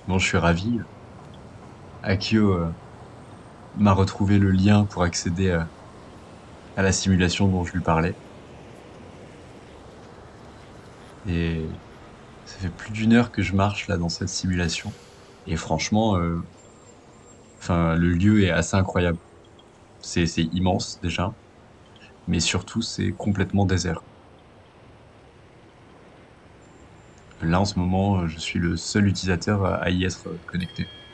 Bon, je suis ravi. Akio m'a retrouvé le lien pour accéder à la simulation dont je lui parlais. Et ça fait plus d'une heure que je marche là dans cette simulation. Et franchement, enfin, le lieu est assez incroyable. C'est immense déjà, mais surtout c'est complètement désert. Là en ce moment, je suis le seul utilisateur à y être connecté.